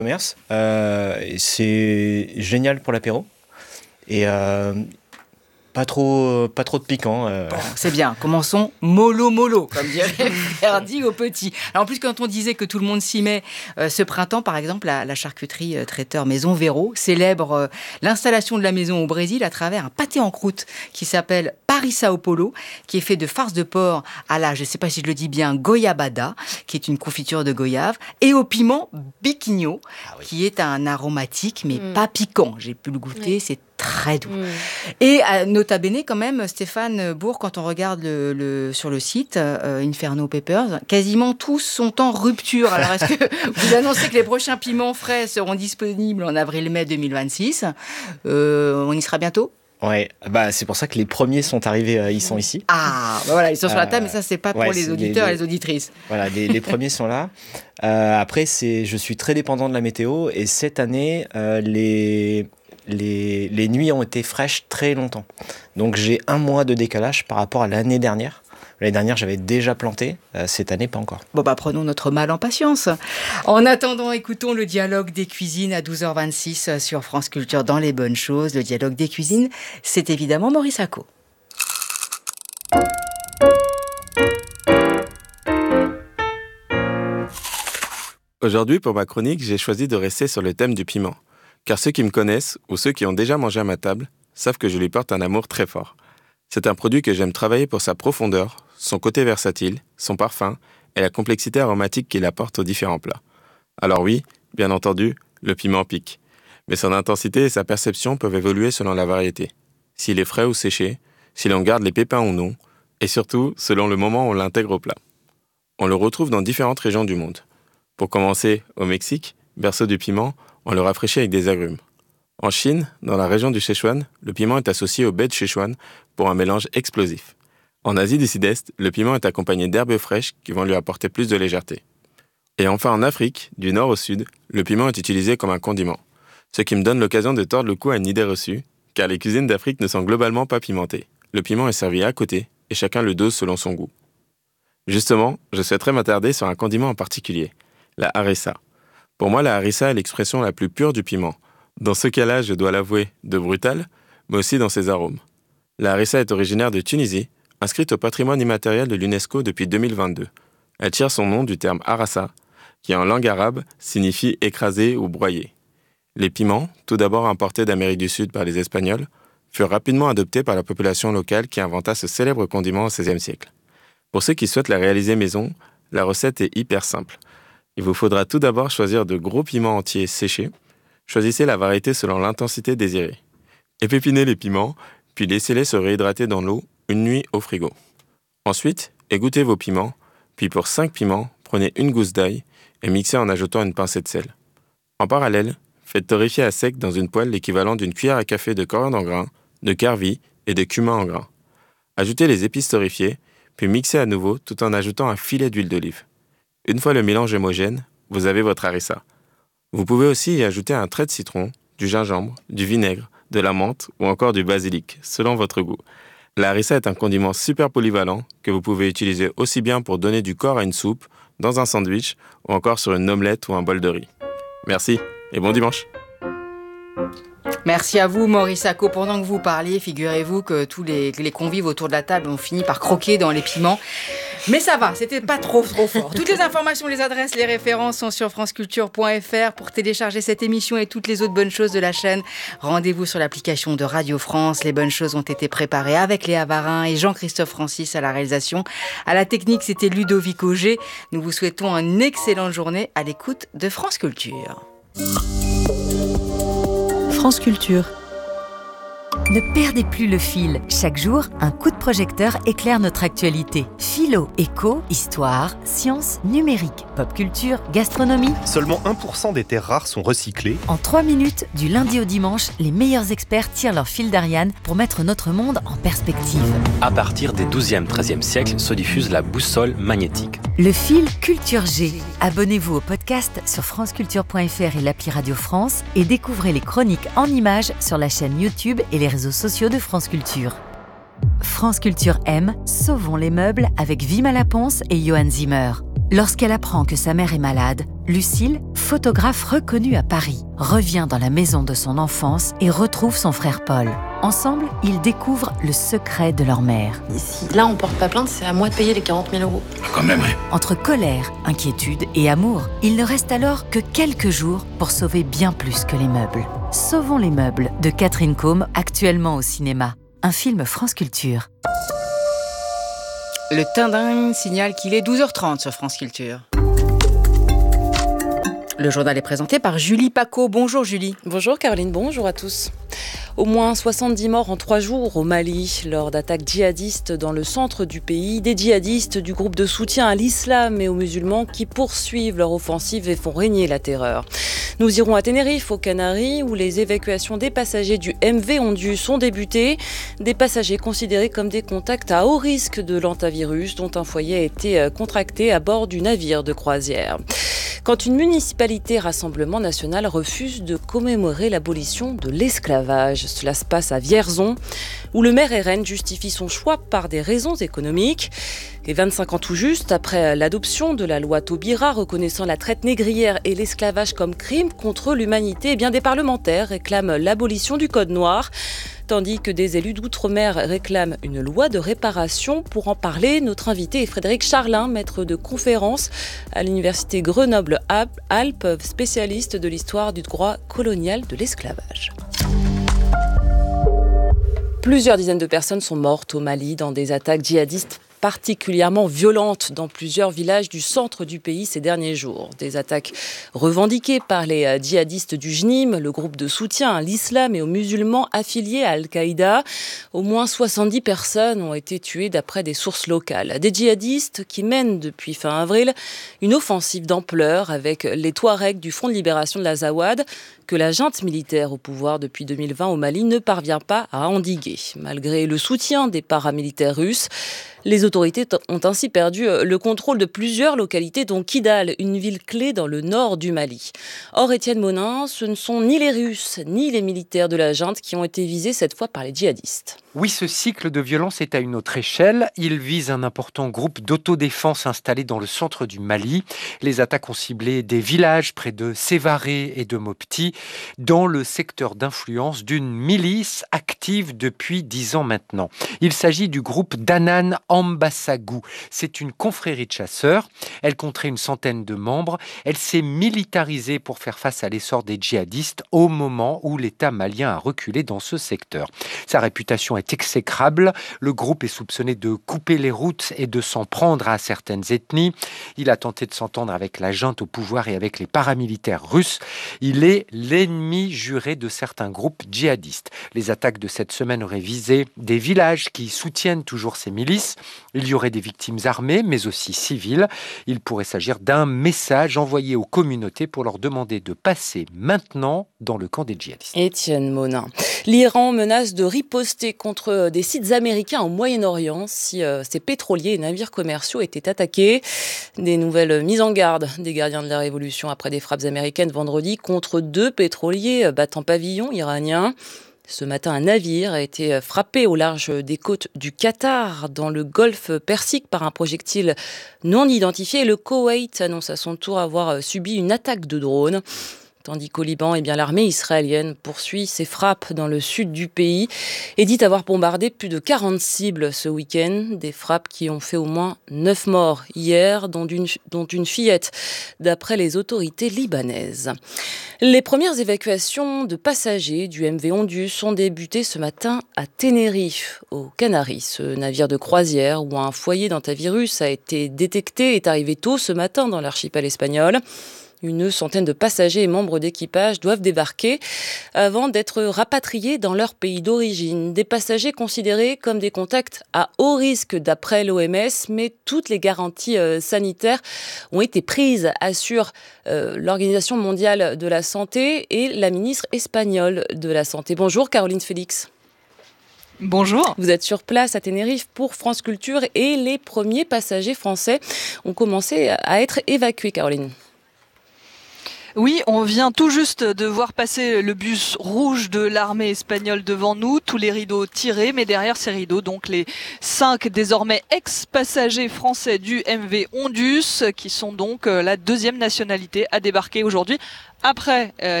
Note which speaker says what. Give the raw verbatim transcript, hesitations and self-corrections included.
Speaker 1: commerce. Euh, et c'est génial pour l'apéro. Et euh, pas, trop, pas trop de piquant. Euh.
Speaker 2: Bon, c'est bien. Commençons mollo mollo, comme dirait Ferdi au petit. Alors en plus, quand on disait que tout le monde s'y met, euh, ce printemps, par exemple, la, la charcuterie euh, traiteur Maison Véro célèbre euh, l'installation de la maison au Brésil à travers un pâté en croûte qui s'appelle Paris Sao Paulo, qui est fait de farce de porc à la, je ne sais pas si je le dis bien, goiabada, qui est une confiture de goyave, et au piment biquinho, ah oui. qui est un aromatique, mais mmh. pas piquant. J'ai pu le goûter, oui. c'est très doux. Mmh. Et euh, nota bene, quand même, Stéphane Bourg, quand on regarde le, le, sur le site euh, Inferno Peppers, quasiment tous sont en rupture. Alors, est-ce que vous annoncez que les prochains piments frais seront disponibles en avril-mai deux mille vingt-six euh, On y sera bientôt ?
Speaker 1: Ouais, bah c'est pour ça que les premiers sont arrivés, euh, ils sont ici.
Speaker 2: Ah, bah voilà, ils sont sur la table, mais ça c'est pas pour
Speaker 1: ouais,
Speaker 2: les auditeurs les, les, et les auditrices.
Speaker 1: Voilà, les, les premiers sont là. Euh, après, c'est, je suis très dépendant de la météo et cette année, euh, les les les nuits ont été fraîches très longtemps. Donc j'ai un mois de décalage par rapport à l'année dernière. L'année dernière, j'avais déjà planté. Euh, cette année, pas encore.
Speaker 2: Bon, bah, prenons notre mal en patience. En attendant, écoutons le dialogue des cuisines à douze heures vingt-six sur France Culture dans Les Bonnes Choses. Le dialogue des cuisines, c'est évidemment Maurice Acco.
Speaker 3: Aujourd'hui, pour ma chronique, j'ai choisi de rester sur le thème du piment. Car ceux qui me connaissent, ou ceux qui ont déjà mangé à ma table, savent que je lui porte un amour très fort. C'est un produit que j'aime travailler pour sa profondeur, son côté versatile, son parfum et la complexité aromatique qu'il apporte aux différents plats. Alors oui, bien entendu, le piment pique. Mais son intensité et sa perception peuvent évoluer selon la variété. S'il est frais ou séché, si l'on garde les pépins ou non, et surtout selon le moment où on l'intègre au plat. On le retrouve dans différentes régions du monde. Pour commencer, au Mexique, berceau du piment, on le rafraîchit avec des agrumes. En Chine, dans la région du Sichuan, le piment est associé au baie de Sichuan pour un mélange explosif. En Asie du Sud-Est, le piment est accompagné d'herbes fraîches qui vont lui apporter plus de légèreté. Et enfin en Afrique, du nord au sud, le piment est utilisé comme un condiment. Ce qui me donne l'occasion de tordre le cou à une idée reçue, car les cuisines d'Afrique ne sont globalement pas pimentées. Le piment est servi à côté, et chacun le dose selon son goût. Justement, je souhaiterais m'attarder sur un condiment en particulier, la harissa. Pour moi, la harissa est l'expression la plus pure du piment. Dans ce cas-là, je dois l'avouer, de brutal, mais aussi dans ses arômes. La harissa est originaire de Tunisie, inscrite au patrimoine immatériel de l'UNESCO depuis deux mille vingt-deux. Elle tire son nom du terme harassa, qui en langue arabe signifie écraser ou broyer. Les piments, tout d'abord importés d'Amérique du Sud par les Espagnols, furent rapidement adoptés par la population locale qui inventa ce célèbre condiment au seizième siècle. Pour ceux qui souhaitent la réaliser maison, la recette est hyper simple. Il vous faudra tout d'abord choisir de gros piments entiers séchés. Choisissez la variété selon l'intensité désirée. Épépinez les piments, puis laissez-les se réhydrater dans l'eau une nuit au frigo. Ensuite, égouttez vos piments, puis pour cinq piments, prenez une gousse d'ail et mixez en ajoutant une pincée de sel. En parallèle, faites torréfier à sec dans une poêle l'équivalent d'une cuillère à café de coriandre en grains, de carvi et de cumin en grains. Ajoutez les épices torréfiées, puis mixez à nouveau tout en ajoutant un filet d'huile d'olive. Une fois le mélange homogène, vous avez votre harissa. Vous pouvez aussi y ajouter un trait de citron, du gingembre, du vinaigre, de la menthe ou encore du basilic, selon votre goût. La harissa est un condiment super polyvalent que vous pouvez utiliser aussi bien pour donner du corps à une soupe, dans un sandwich ou encore sur une omelette ou un bol de riz. Merci et bon dimanche.
Speaker 2: Merci à vous Maurice Acco. Pendant que vous parliez, figurez-vous que tous les, les convives autour de la table ont fini par croquer dans les piments. Mais ça va, c'était pas trop trop fort. Toutes les informations, les adresses, les références sont sur franceculture point f r. Pour télécharger cette émission et toutes les autres bonnes choses de la chaîne, rendez-vous sur l'application de Radio France. Les bonnes choses ont été préparées avec Léa Varin et Jean-Christophe Francis à la réalisation. À la technique, c'était Ludovic Auger. Nous vous souhaitons une excellente journée à l'écoute de France Culture.
Speaker 4: France Culture. Ne perdez plus le fil. Chaque jour, un coup de projecteur éclaire notre actualité. Philo, éco, histoire, sciences, numérique, pop culture, gastronomie.
Speaker 5: Seulement un pour cent des terres rares sont recyclées.
Speaker 4: En trois minutes, du lundi au dimanche, les meilleurs experts tirent leur fil d'Ariane pour mettre notre monde en perspective.
Speaker 6: À partir des douzième treizième siècles se diffuse la boussole magnétique.
Speaker 4: Le fil Culture G. Abonnez-vous au podcast sur franceculture point f r et l'appli Radio France et découvrez les chroniques en images sur la chaîne YouTube et les réseaux sociaux de France Culture. France Culture aime, sauvons les meubles avec Vima Laponce et Johan Zimmer. Lorsqu'elle apprend que sa mère est malade, Lucille, photographe reconnue à Paris, revient dans la maison de son enfance et retrouve son frère Paul. Ensemble, ils découvrent le secret de leur mère.
Speaker 7: Si là on porte pas plainte, c'est à moi de payer les quarante mille euros.
Speaker 6: Quand même, oui.
Speaker 4: Entre colère, inquiétude et amour, il ne reste alors que quelques jours pour sauver bien plus que les meubles. Sauvons les meubles de Catherine Combe, actuellement au cinéma. Un film France Culture.
Speaker 2: Le Tindin signale qu'il est douze heures trente sur France Culture. Le journal est présenté par Julie Paco. Bonjour Julie.
Speaker 8: Bonjour Caroline, bonjour à tous. Au moins soixante-dix morts en trois jours au Mali lors d'attaques djihadistes dans le centre du pays. Des djihadistes du groupe de soutien à l'islam et aux musulmans qui poursuivent leur offensive et font régner la terreur. Nous irons à Tenerife, aux Canaries, où les évacuations des passagers du M V Ondius ont débuté. Des passagers considérés comme des contacts à haut risque de l'hantavirus, dont un foyer a été contracté à bord du navire de croisière. Quand une municipalité Rassemblement National refuse de commémorer l'abolition de l'esclavage. Cela se passe à Vierzon, où le maire R N justifie son choix par des raisons économiques. Et vingt-cinq ans tout juste, après l'adoption de la loi Taubira reconnaissant la traite négrière et l'esclavage comme crime contre l'humanité, eh bien des parlementaires réclament l'abolition du code noir, tandis que des élus d'outre-mer réclament une loi de réparation. Pour en parler, notre invité est Frédéric Charlin, maître de conférence à l'université Grenoble-Alpes, spécialiste de l'histoire du droit colonial de l'esclavage. Plusieurs dizaines de personnes sont mortes au Mali dans des attaques djihadistes particulièrement violentes dans plusieurs villages du centre du pays ces derniers jours. Des attaques revendiquées par les djihadistes du J N I M, le groupe de soutien à l'islam et aux musulmans affiliés à Al-Qaïda. Au moins soixante-dix personnes ont été tuées d'après des sources locales. Des djihadistes qui mènent depuis fin avril une offensive d'ampleur avec les Touaregs du Front de libération de l'Azawad, que la junte militaire au pouvoir depuis deux mille vingt au Mali ne parvient pas à endiguer. Malgré le soutien des paramilitaires russes, les autorités ont ainsi perdu le contrôle de plusieurs localités, dont Kidal, une ville clé dans le nord du Mali. Or, Étienne Monin, ce ne sont ni les Russes ni les militaires de la junte qui ont été visés cette fois par les djihadistes.
Speaker 9: Oui, ce cycle de violence est à une autre échelle. Il vise un important groupe d'autodéfense installé dans le centre du Mali. Les attaques ont ciblé des villages près de Sévaré et de Mopti, dans le secteur d'influence d'une milice active depuis dix ans maintenant. Il s'agit du groupe d'Anan Ambassagou. C'est une confrérie de chasseurs. Elle compterait une centaine de membres. Elle s'est militarisée pour faire face à l'essor des djihadistes au moment où l'État malien a reculé dans ce secteur. Sa réputation est exécrable. Le groupe est soupçonné de couper les routes et de s'en prendre à certaines ethnies. Il a tenté de s'entendre avec la junte au pouvoir et avec les paramilitaires russes. Il est l'ennemi juré de certains groupes djihadistes. Les attaques de cette semaine auraient visé des villages qui soutiennent toujours ces milices. Il y aurait des victimes armées, mais aussi civiles. Il pourrait s'agir d'un message envoyé aux communautés pour leur demander de passer maintenant dans le camp des djihadistes.
Speaker 8: Étienne Monin. L'Iran menace de riposter contre des sites américains au Moyen-Orient si euh, ces pétroliers et navires commerciaux étaient attaqués. Des nouvelles mises en garde des gardiens de la Révolution après des frappes américaines vendredi contre deux pétroliers battant pavillon iranien. Ce matin, un navire a été frappé au large des côtes du Qatar, dans le golfe Persique, par un projectile non identifié. Le Koweït annonce à son tour avoir subi une attaque de drone. Tandis qu'au Liban, eh bien, l'armée israélienne poursuit ses frappes dans le sud du pays et dit avoir bombardé plus de quarante cibles ce week-end. Des frappes qui ont fait au moins neuf morts hier, dont une, dont une fillette, d'après les autorités libanaises. Les premières évacuations de passagers du M V Ondius ont débuté ce matin à Tenerife, aux Canaries. Ce navire de croisière où un foyer d'hantavirus a été détecté est arrivé tôt ce matin dans l'archipel espagnol. Une centaine de passagers et membres d'équipage doivent débarquer avant d'être rapatriés dans leur pays d'origine. Des passagers considérés comme des contacts à haut risque d'après l'O M S, mais toutes les garanties euh, sanitaires ont été prises, assure euh, l'Organisation mondiale de la santé et la ministre espagnole de la Santé. Bonjour Caroline Félix.
Speaker 10: Bonjour.
Speaker 8: Vous êtes sur place à Tenerife pour France Culture et les premiers passagers français ont commencé à être évacués, Caroline.
Speaker 10: Oui, on vient tout juste de voir passer le bus rouge de l'armée espagnole devant nous, tous les rideaux tirés, mais derrière ces rideaux, donc les cinq désormais ex-passagers français du M V Ondus, qui sont donc la deuxième nationalité à débarquer aujourd'hui, après euh,